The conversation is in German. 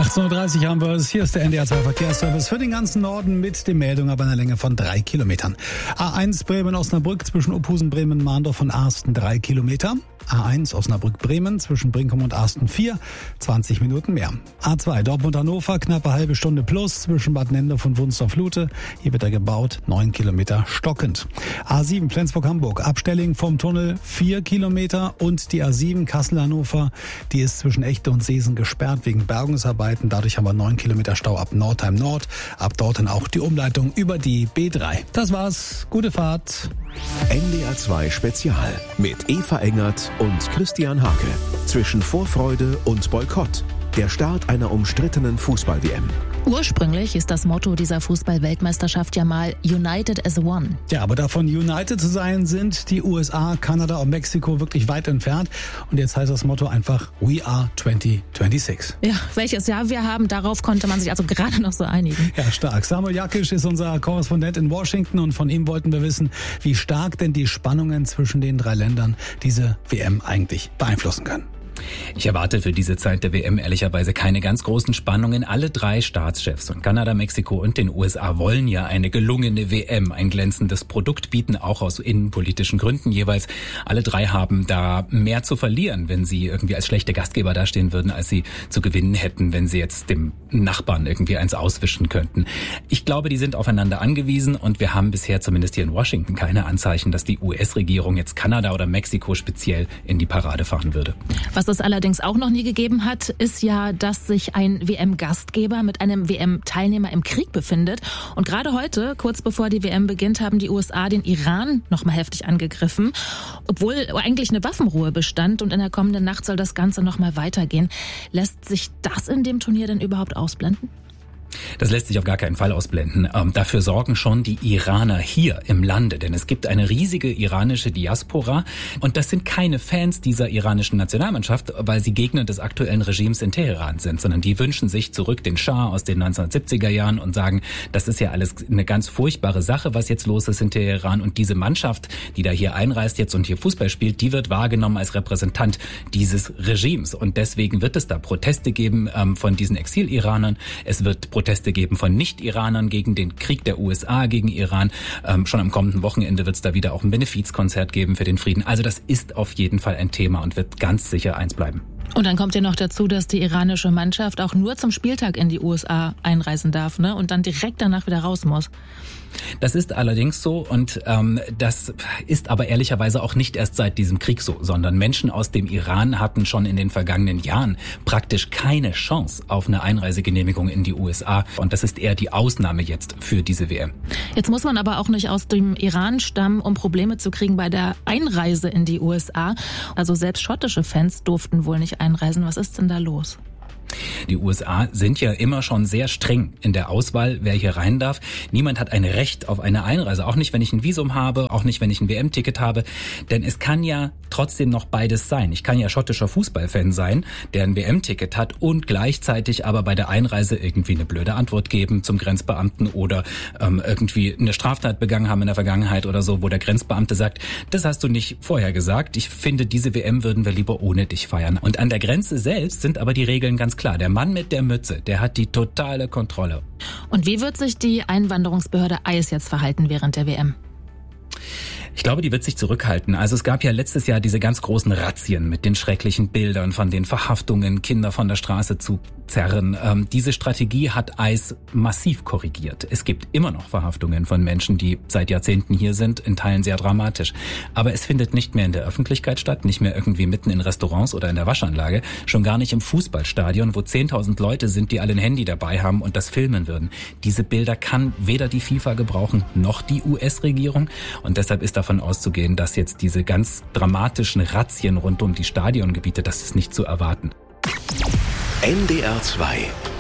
18.30 Uhr haben wir es. Hier ist der NDR 2 Verkehrsservice für den ganzen Norden mit den Meldungen ab einer Länge von 3 Kilometern. A1 Bremen-Osnabrück zwischen Ophusen, Bremen-Mahndorf und Arsten 3 Kilometer. A1 Osnabrück-Bremen zwischen Brinkum und Arsten 4, 20 Minuten mehr. A2 Dortmund-Hannover, knappe halbe Stunde plus zwischen Bad Nendorf und Wunstorf-Lute. Hier wird er gebaut, 9 Kilometer stockend. A7 Flensburg-Hamburg, Abstelling vom Tunnel 4 Kilometer und die A7 Kassel-Hannover, die ist zwischen Echte und Seesen gesperrt wegen Bergungsarbeiten. Dadurch haben wir 9 Kilometer Stau ab Nordheim Nord. Ab dort dann auch die Umleitung über die B3. Das war's. Gute Fahrt. NDR 2 Spezial mit Eva Engert und Christian Hake. Zwischen Vorfreude und Boykott. Der Start einer umstrittenen Fußball-WM. Ursprünglich ist das Motto dieser Fußball-Weltmeisterschaft ja mal United as One. Ja, aber davon United zu sein, sind die USA, Kanada und Mexiko wirklich weit entfernt. Und jetzt heißt das Motto einfach We are 2026. Ja, welches Jahr wir haben, darauf konnte man sich also gerade noch so einigen. Ja, stark. Samuel Jakisch ist unser Korrespondent in Washington und von ihm wollten wir wissen, wie stark denn die Spannungen zwischen den drei Ländern diese WM eigentlich beeinflussen können. Ich erwarte für diese Zeit der WM ehrlicherweise keine ganz großen Spannungen. Alle drei Staatschefs von Kanada, Mexiko und den USA wollen ja eine gelungene WM, ein glänzendes Produkt bieten, auch aus innenpolitischen Gründen jeweils. Alle drei haben da mehr zu verlieren, wenn sie irgendwie als schlechte Gastgeber dastehen würden, als sie zu gewinnen hätten, wenn sie jetzt dem Nachbarn irgendwie eins auswischen könnten. Ich glaube, die sind aufeinander angewiesen und wir haben bisher zumindest hier in Washington keine Anzeichen, dass die US-Regierung jetzt Kanada oder Mexiko speziell in die Parade fahren würde. Was es allerdings auch noch nie gegeben hat, ist ja, dass sich ein WM-Gastgeber mit einem WM-Teilnehmer im Krieg befindet. Und gerade heute, kurz bevor die WM beginnt, haben die USA den Iran nochmal heftig angegriffen, obwohl eigentlich eine Waffenruhe bestand und in der kommenden Nacht soll das Ganze nochmal weitergehen. Lässt sich das in dem Turnier denn überhaupt ausblenden? Das lässt sich auf gar keinen Fall ausblenden. Dafür sorgen schon die Iraner hier im Lande, denn es gibt eine riesige iranische Diaspora und das sind keine Fans dieser iranischen Nationalmannschaft, weil sie Gegner des aktuellen Regimes in Teheran sind, sondern die wünschen sich zurück den Schah aus den 1970er Jahren und sagen, das ist ja alles eine ganz furchtbare Sache, was jetzt los ist in Teheran und diese Mannschaft, die da hier einreist jetzt und hier Fußball spielt, die wird wahrgenommen als Repräsentant dieses Regimes und deswegen wird es da Proteste geben von diesen Exil-Iranern. Es wird Proteste geben von Nicht-Iranern gegen den Krieg der USA gegen Iran. Schon am kommenden Wochenende wird es da wieder auch ein Benefizkonzert geben für den Frieden. Also das ist auf jeden Fall ein Thema und wird ganz sicher eins bleiben. Und dann kommt ja noch dazu, dass die iranische Mannschaft auch nur zum Spieltag in die USA einreisen darf, ne? Und dann direkt danach wieder raus muss. Das ist allerdings so und das ist aber ehrlicherweise auch nicht erst seit diesem Krieg so, sondern Menschen aus dem Iran hatten schon in den vergangenen Jahren praktisch keine Chance auf eine Einreisegenehmigung in die USA und das ist eher die Ausnahme jetzt für diese WM. Jetzt muss man aber auch nicht aus dem Iran stammen, um Probleme zu kriegen bei der Einreise in die USA. Also selbst schottische Fans durften wohl nicht einreisen. Was ist denn da los? Die USA sind ja immer schon sehr streng in der Auswahl, wer hier rein darf. Niemand hat ein Recht auf eine Einreise, auch nicht, wenn ich ein Visum habe, auch nicht, wenn ich ein WM-Ticket habe. Denn es kann ja trotzdem noch beides sein. Ich kann ja schottischer Fußballfan sein, der ein WM-Ticket hat und gleichzeitig aber bei der Einreise irgendwie eine blöde Antwort geben zum Grenzbeamten oder irgendwie eine Straftat begangen haben in der Vergangenheit oder so, wo der Grenzbeamte sagt, das hast du nicht vorher gesagt. Ich finde, diese WM würden wir lieber ohne dich feiern. Und an der Grenze selbst sind aber die Regeln ganz klar. Der Mann mit der Mütze, der hat die totale Kontrolle. Und wie wird sich die Einwanderungsbehörde ICE jetzt verhalten während der WM? Ich glaube, die wird sich zurückhalten. Also es gab ja letztes Jahr diese ganz großen Razzien mit den schrecklichen Bildern von den Verhaftungen, Kinder von der Straße zu zerren. Diese Strategie hat ICE massiv korrigiert. Es gibt immer noch Verhaftungen von Menschen, die seit Jahrzehnten hier sind, in Teilen sehr dramatisch. Aber es findet nicht mehr in der Öffentlichkeit statt, nicht mehr irgendwie mitten in Restaurants oder in der Waschanlage, schon gar nicht im Fußballstadion, wo 10.000 Leute sind, die alle ein Handy dabei haben und das filmen würden. Diese Bilder kann weder die FIFA gebrauchen, noch die US-Regierung und deshalb ist davon auszugehen, dass jetzt diese ganz dramatischen Razzien rund um die Stadiongebiete, das ist nicht zu erwarten. NDR 2